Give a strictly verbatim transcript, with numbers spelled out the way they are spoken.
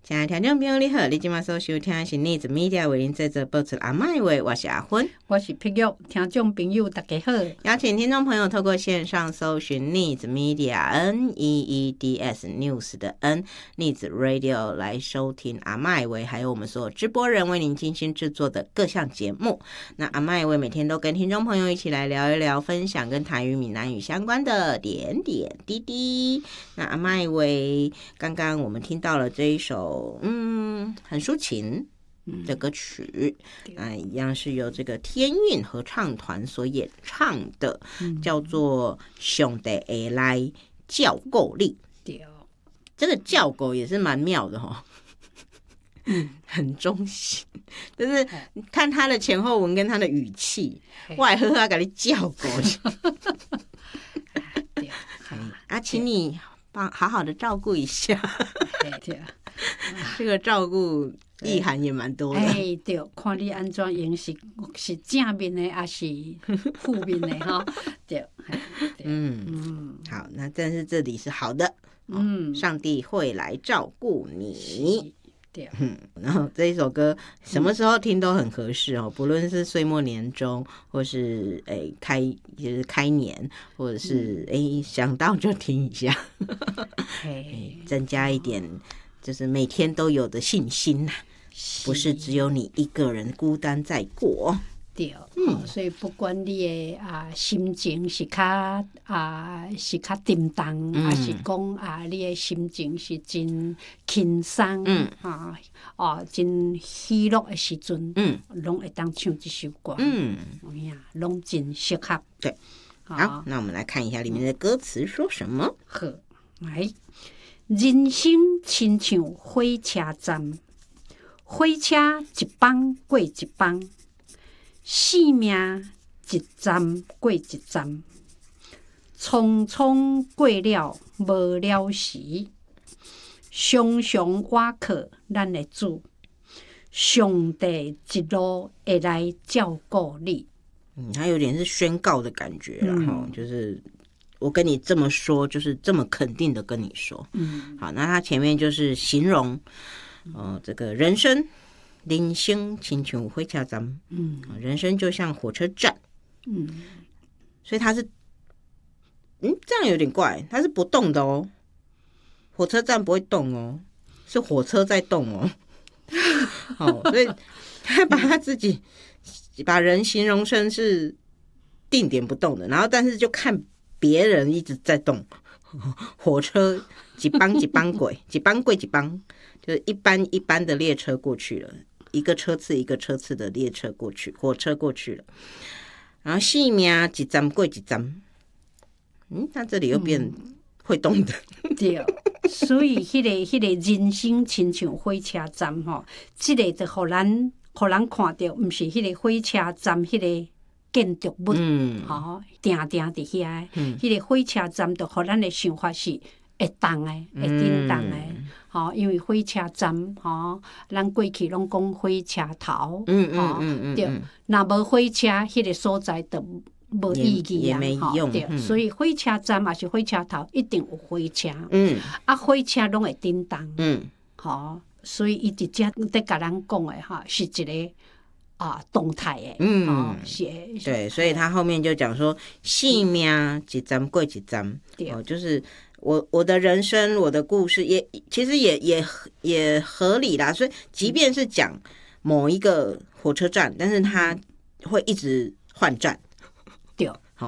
亲爱的听众朋友你好，你今晚所收听的是Needs Media 为您制作播出阿麦话，我是阿芬， 我是碧玉。听众朋友大家好， 邀请听众朋友透过线上搜寻 Needs Media N E E D S News 的 N Needs Radio 来收听阿麦话，还有我们所有直播人为您精心制作的各项节目。那阿麦话每天都跟听众朋友一起来聊一聊，分享跟台语闽南语相关的点点滴滴。那阿麦话刚刚我们听到了这一首嗯，很抒情的歌曲，嗯、呃，一样是由这个天韵合唱团所演唱的，嗯、叫做《上帝会来照顾你》。对，这个照顾也是蛮妙的哦，嗯，很中性，就是看他的前后文跟他的语气，外呵他给你照顾。对，啊，请你帮好好的照顾一下。对。这个照顾意涵也蛮多的。 哎，对，看你安怎用是是正面的还是负面的哈？对， 嗯嗯，好，那但是这里是好的，嗯，上帝会来照顾你。对，嗯，然后这一首歌什么时候听都很合适哦，不论是岁末年终，或是诶开就是开年，或者是诶想到就听一下，增加一点。就是每天都有的信心呐、啊，不是只有你一个人孤单在过。 对，嗯、哦，所以不管你的啊心情是较啊是较沉重，还、嗯、是讲啊你的心情是真轻松，嗯啊哦真喜乐的时阵，嗯，拢会当唱这首歌，嗯，呀，拢真适合。 对，好，哦、那我们来看一下里面的歌词说什么。 好，来。人生亲像火车站，火车一班过一班，生命一站过一站，匆匆过了无了时，常常瓦靠咱的主，上帝一路会来照顾你。 嗯，它有点是宣告的感觉啦，哈、嗯，就是。我跟你这么说，就是这么肯定的跟你说。嗯，好，那他前面就是形容，呃，这个人生，人生亲像火车站，嗯，人生就像火车站，嗯，所以他是，嗯，这样有点怪，他是不动的哦，火车站不会动哦，是火车在动哦。好，所以他把他自己把人形容成是定点不动的，然后但是就看。别人一直在动，火车一班一班轨，一班轨一班，就是一班一班的列车过去了，一个车次一个车次的列车过去，火车过去了。然后生命一站过一站，嗯，那这里又变会动的， 嗯、对。所以迄、那个迄、那个人生亲像火车站吼，这个就互咱互咱看到，不是迄个火车站迄、那个。建筑物，嗯，吼，定定伫遐，嗯，迄个火车站，就互咱的想法是会动的，会叮当的，吼、嗯，因为火车站，吼，咱过去拢讲火車頭，嗯嗯嗯嗯，对，若無火車，迄、那個所在就無意義啊，吼，對、嗯，所以火車站也是火車頭，一定有火車，嗯，啊，火車攏會叮當，嗯，吼，所以伊直接在甲咱講的哈，是一個。啊，动态诶，嗯，哦、 对，所以他后面就讲说，生命一站过一站，哦，就是我我的人生，我的故事也其实也也也合理啦。所以即便是讲某一个火车站，但是他会一直换站， 对，